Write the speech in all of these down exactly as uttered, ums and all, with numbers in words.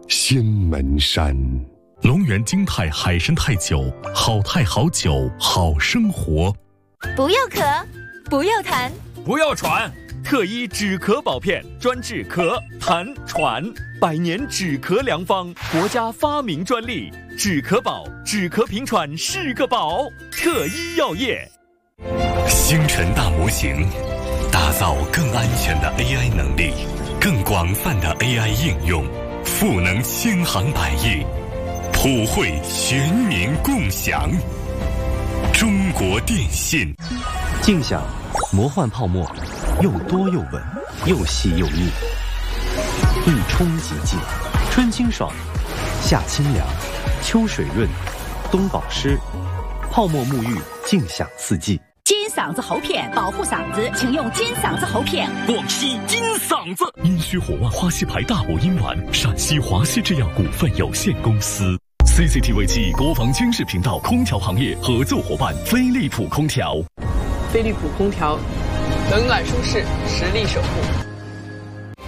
仙门山。 龙源京泰海参泰酒，好泰好酒好生活。 不要咳，不要痰， 不要喘，特医止咳宝片，专治咳、痰、喘，百年止咳良方，国家发明专利。止咳宝，止咳平喘是个宝。特医药业。 星辰大模型，打造更安全的 A I 能力，更广泛的 A I 应用，赋能千行百业，普惠全民共享。中国电信。 静享魔幻泡沫，又多又稳，又细又密，一冲即净，春清爽，夏清凉，秋水润，冬保湿，泡沫沐浴，静享四季。 金嗓子喉片保护嗓子，请用金嗓子喉片。 广西金嗓子阴虚火旺华西牌大补阴丸，陕西华西制药股份有限公司。C C T V 七国防军事频道空调行业合作伙伴飞利浦空调。 飞利浦空调，冷暖舒适，实力守护。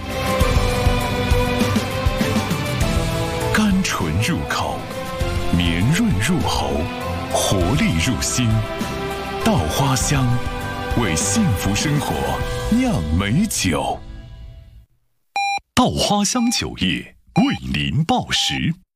甘醇入口，绵润入喉，活力入心。稻花香，为幸福生活酿美酒。稻花香酒业为您报时。